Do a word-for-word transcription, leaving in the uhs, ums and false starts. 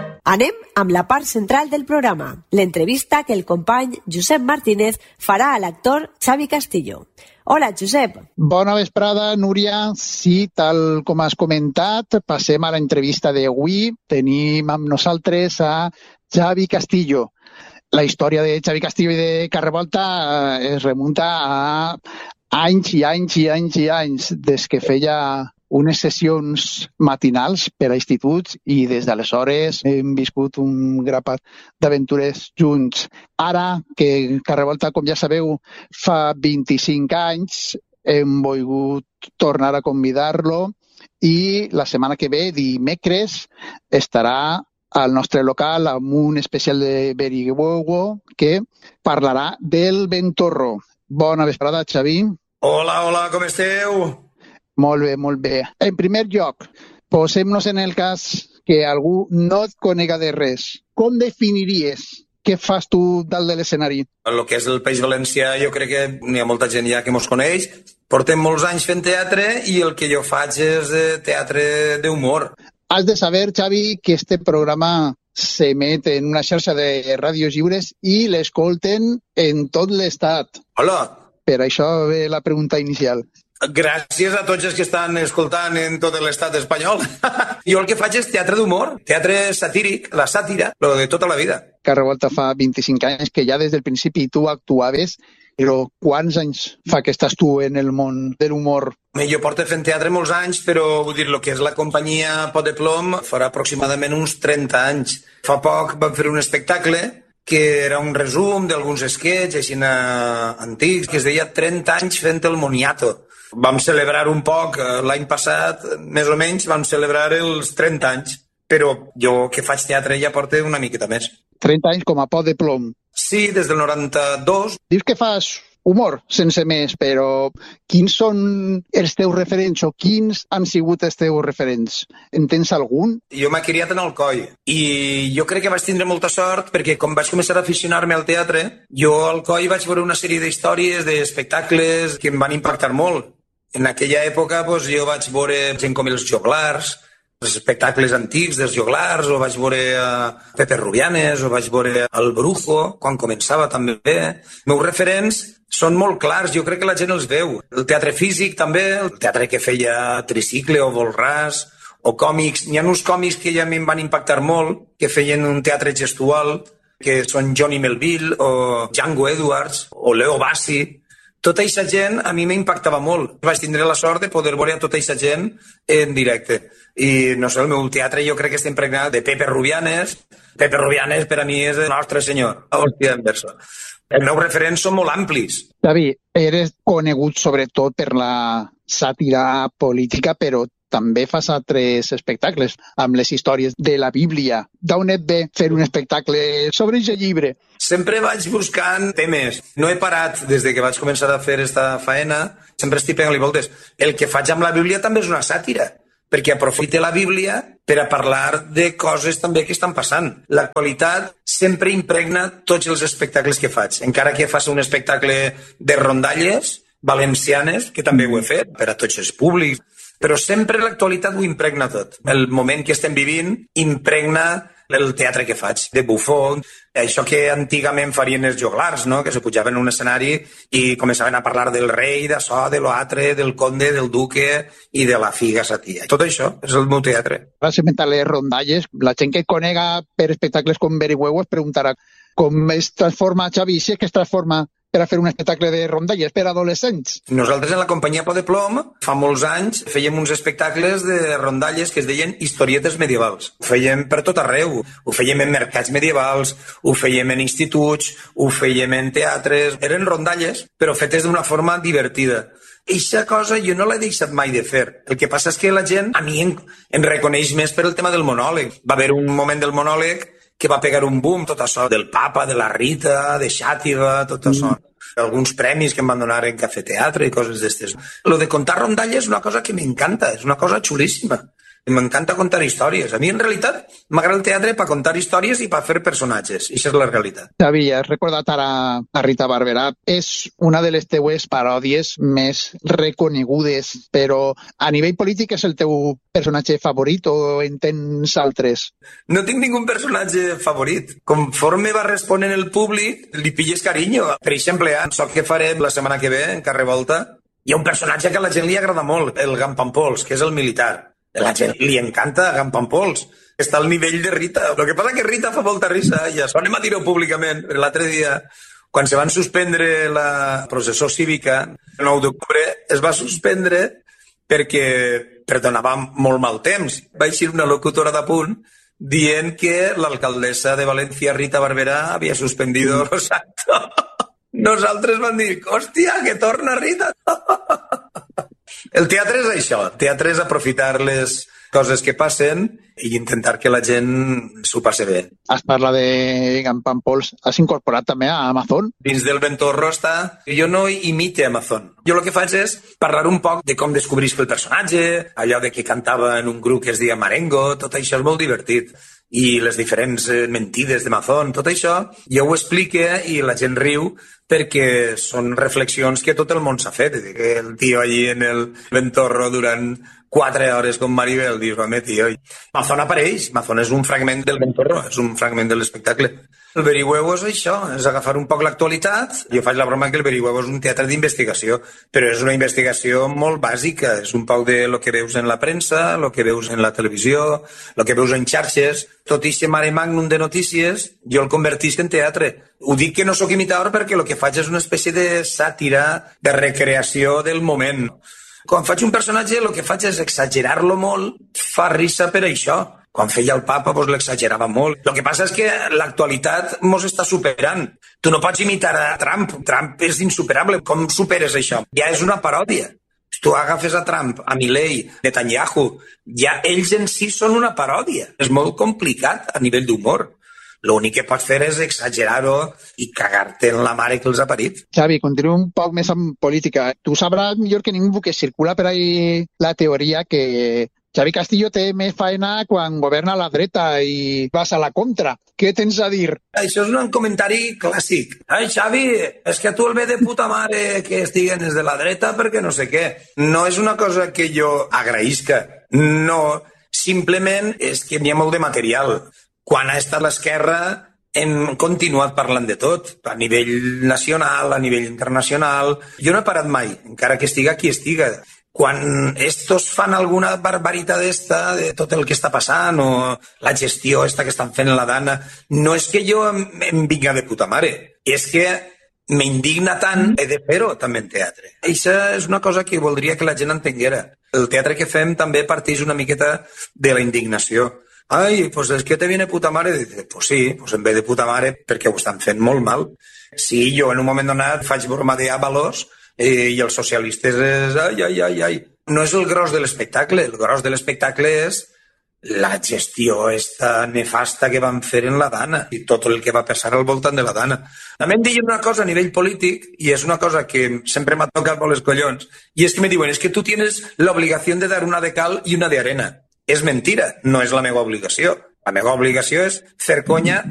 Anem amb la part central del programa, l'entrevista que el company Josep Martínez farà a l'actor Xavi Castillo. Hola, Josep. Bona vesprada, Núria. Sí, tal com has comentat, passem a l'entrevista d'avui. Tenim amb nosaltres a Xavi Castillo. La història de Xavi Castillo i de Carrevolta es remunta a anys i anys i anys i anys des que feia unes sessions matinals per a instituts i des d'aleshores hem viscut un grapat d'aventures junts. Ara que Carrevolta, com ja sabeu, fa vint-i-cinc anys, hem volgut tornar a convidar-lo i la setmana que ve, dimecres, estarà al nostre local amb un especial de Beriguego que parlarà del Ventorro. Bona vesprada, Xavi. Hola, hola, com esteu? Molt bé, molt bé. En primer lloc, posem-nos en el cas que algú no et conega de res. Com definiries què fas tu dalt de l'escenari? En el que és el País Valencià jo crec que n'hi ha molta gent ja que mos coneix. Portem molts anys fent teatre i el que jo faig és teatre d'humor. Has de saber, Xavi, que este programa s'emet en una xarxa de ràdios lliures i l'escolten en tot l'estat. Hola! Per això ve la pregunta inicial. Gràcies a tots els que estan escoltant en tot l'estat espanyol. Jo el que faig és teatre d'humor, teatre satíric, la sàtira, lo de tota la vida. Carrevolta fa vint-i-cinc anys que ja des del principi tu actuaves, però quants anys fa que estàs tu en el món de l'humor? Jo porto fent teatre molts anys, però vull dir, el que és la companyia Pot de Plom farà aproximadament uns trenta anys. Fa poc vam fer un espectacle que era un resum d'alguns esquets així antics, que es deia trenta anys fent el moniato. Vam celebrar un poc l'any passat, més o menys, vam celebrar els trenta anys, però jo que faig teatre ja porto una miqueta més. trenta anys com a Pot de Plom. Sí, des del noranta-dos. Dius que fas humor, sense més, però quins són els teus referents o quins han sigut els teus referents? En tens algun? Jo m'he criat en Alcoi i jo crec que vaig tindre molta sort perquè com vaig començar a aficionar-me al teatre, jo a Alcoi vaig veure una sèrie d'històries, d'espectacles que em van impactar molt. En aquella època doncs, jo vaig veure gent com els Joglars, els espectacles antics dels Joglars, o vaig veure a Pepe Rubianes, o vaig veure el Brujo, quan començava també. Els meus referents són molt clars, jo crec que la gent els veu. El teatre físic també, el teatre que feia Tricicle o Volràs, o còmics. N'hi ha uns còmics que ja em van impactar molt, que feien un teatre gestual, que són Johnny Melville, o Django Edwards, o Leo Bassi. Tota aquesta gent a mi m'impactava molt. Vaig tindre la sort de poder veure a tota aquesta gent en directe. I, no sé, el meu teatre jo crec que està impregnat de Pepe Rubianes. Pepe Rubianes per a mi és el nostre senyor. Hòstia, en verso. Els meus referents són molt amplis. David, eres conegut sobretot per la sàtira política, però també fas altres espectacles amb les històries de la Bíblia. D'on et ve fer un espectacle sobre aquest llibre? Sempre vaig buscant temes. No he parat des de que vaig començar a fer esta faena. Sempre estic pegant-li voltes. El que faig amb la Bíblia també és una sàtira, perquè aprofite la Bíblia per a parlar de coses també que estan passant. L'actualitat sempre impregna tots els espectacles que faig. Encara que faci un espectacle de rondalles valencianes, que també ho he fet per a tots els públics, però sempre l'actualitat ho impregna tot. El moment que estem vivint impregna el teatre que faig, de bufó, això que antigament farien els joglars, no? Que se pujaven en un escenari i començaven a parlar del rei, d'això, de l'altre, del conde, del duque i de la figa satia. Tot això és el meu teatre. Vas inventar les rondalles. La gent que et conega per espectacles com Beriguego es preguntarà com es transforma Xavi, si és que es transforma per a fer un espectacle de rondalles per a adolescents. Nosaltres en la companyia Pot de Plom fa molts anys fèiem uns espectacles de rondalles que es deien historietes medievals. Ho fèiem per tot arreu. Ho fèiem en mercats medievals, ho fèiem en instituts, ho fèiem en teatres. Eren rondalles, però fetes d'una forma divertida. Eixa cosa jo no l'he deixat mai de fer. El que passa és que la gent a mi em, em reconeix més per el tema del monòleg. Va haver un moment del monòleg que va pegar un boom, tot això, del Papa, de la Rita, de Xàtiva, tot això. Mm. Alguns premis que em van donar en Cafè Teatre i coses d'estes. Lo de contar rondalles és una cosa que m'encanta, és una cosa xulíssima. M'encanta contar històries. A mi, en realitat, m'agrada el teatre per contar històries i per fer personatges. I això és la realitat. Xavi, has recordat ara a Rita Barberà. És una de les teues paròdies més reconegudes, però a nivell polític és el teu personatge favorit o en tens altres? No tinc ningú personatge favorit. Conforme va responent el públic, li pilles carinyo. Per exemple, en so que farem la setmana que ve, en Carrer Volta, hi ha un personatge que a la gent li agrada molt, el Gampampols, que és el militar. A la gent li encanta Gampampols. Està al nivell de Rita. El que passa que Rita fa molta risa. I això anem a dir-ho públicament. L'altre dia, quan se van suspendre la processó cívica, el nou d'octubre, es va suspendre perquè perdonava molt mal temps. Va eixir una locutora de punt dient que l'alcaldessa de València, Rita Barberà, havia suspendido los actos. Nosaltres vam dir, hòstia, que torna Rita. El teatre és això, el teatre és aprofitar les coses que passen i intentar que la gent s'ho passi bé. Has parlat de Gampampols, has incorporat també a Amazon? Dins del Ventorro està... Jo no imite Amazon. Jo el que faig és parlar un poc de com descobrisc el personatge, allò de que cantava en un grup que es deia Marengo, tot això és molt divertit. I les diferents mentides d'Amazon, tot això, jo ho explique i la gent riu perquè són reflexions que tot el món s'ha fet. El tio allí en el Ventorro durant quatre hores com Maribel, dius, home, tio... Amazon apareix, Amazon és un fragment del Ventorro, és un fragment de l'espectacle. El Verihuevo és això, és agafar un poc l'actualitat. Jo faig la broma que el Verihuevo és un teatre d'investigació, però és una investigació molt bàsica, és un poc de lo que veus en la premsa, lo que veus en la televisió, lo que veus en xarxes. Tot i ser mare magnum de notícies, jo el convertisc en teatre. Ho dic que no sóc imitador perquè el que faig és una espècie de sàtira, de recreació del moment. Quan faig un personatge, el que faig és exagerar-lo molt, fa risa per això. Quan feia el papa, doncs l'exagerava molt. El que passa és que l'actualitat mos està superant. Tu no pots imitar a Trump. Trump és insuperable. Com superes això? Ja és una paròdia. Si tu agafes a Trump, a Milei, Netanyahu, ja ells en si són una paròdia. És molt complicat a nivell d'humor. L'únic que pots fer és exagerar-ho i cagar-te en la mare que els ha parit. Xavi, continuo un poc més amb política. Tu sabràs millor que ningú que circula per ahí la teoria que Xavi Castillo té més faena quan governa a la dreta i vas a la contra. Què tens a dir? Això és un comentari clàssic. Ai, Xavi, és que a tu el ve de puta mare que estiguen des de la dreta perquè no sé què. No és una cosa que jo agraïsca. No, simplement és que n'hi ha molt de material. Quan ha estat l'esquerra hem continuat parlant de tot, a nivell nacional, a nivell internacional. Jo no he parat mai, encara que estiga qui estiga. Quan estos fan alguna barbaritat d'esta, de tot el que està passant, o la gestió esta que estan fent la Dana, no és que jo em, em vinga de puta mare, és que m'indigna tant, he de fer-ho també en teatre. Això és una cosa que voldria que la gent entenguera. El teatre que fem també parteix una miqueta de la indignació. Ai, pues es que te viene puta mare. Dice, pues sí, pues en vez de puta mare, perquè ho estan fent molt mal. Sí, jo en un moment donat faig broma de Ábalos eh, i els socialistes és ai, ai, ai, ai. No és el gros de l'espectacle, el gros de l'espectacle és la gestió esta nefasta que van fer en la Dana i tot el que va passar al voltant de la Dana. També em diuen una cosa a nivell polític i és una cosa que sempre m'ha tocat molt els collons i és que me diuen, es que tu tienes la obligación de dar una de cal i una de arena. És mentira, no és la meva obligació. La meva obligació és fer conya